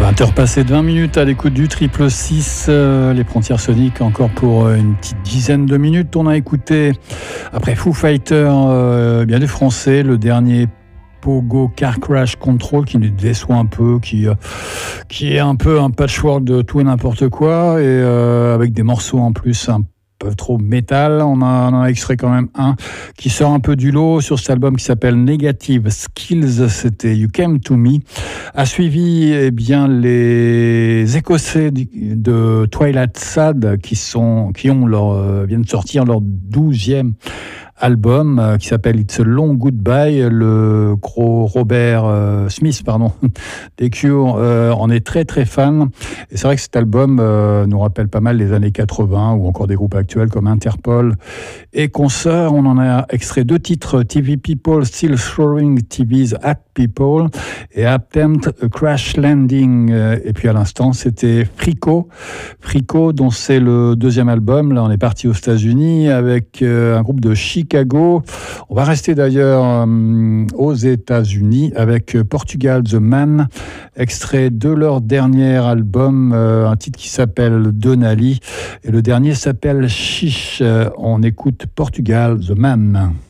20h passées de 20 minutes à l'écoute du Triple 6, les Frontières Soniques encore pour une petite dizaine de minutes. On a écouté, après Foo Fighters, bien du français, le dernier Pogo Car Crash Control qui nous déçoit un peu, qui est un peu un patchwork de tout et n'importe quoi, et avec des morceaux en plus un peu trop métal. On en a extrait quand même un qui sort un peu du lot sur cet album qui s'appelle Negative Skills, c'était You Came to Me. A suivi les Écossais de Twilight Sad qui viennent de sortir leur 12e album qui s'appelle It's a Long Goodbye. Le gros Robert Smith des Cure en est très très fan, et c'est vrai que cet album nous rappelle pas mal les années 80 ou encore des groupes actuels comme Interpol et consorts. On en a extrait 2 titres, TV People Still Throwing TVs at People et Attempt a Crash Landing, et puis à l'instant c'était Frico dont c'est le 2e album. Là on est parti aux États-Unis avec un groupe de Chicago. On va rester d'ailleurs aux États-Unis avec Portugal The Man, extrait de leur dernier album, un titre qui s'appelle Donali et le dernier s'appelle Chiche. On écoute Portugal The Man.